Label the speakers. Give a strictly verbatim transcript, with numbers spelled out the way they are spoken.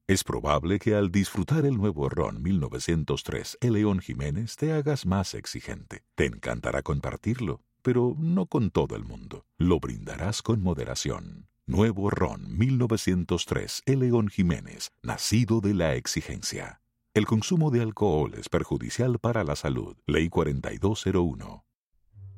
Speaker 1: Es probable que al disfrutar el nuevo ron mil novecientos tres El León Jiménez te hagas más exigente. Te encantará compartirlo, pero no con todo el mundo. Lo brindarás con moderación. Nuevo ron mil novecientos tres El León Jiménez, nacido de la exigencia. El consumo de alcohol es perjudicial para la salud. Ley cuarenta y dos cero uno.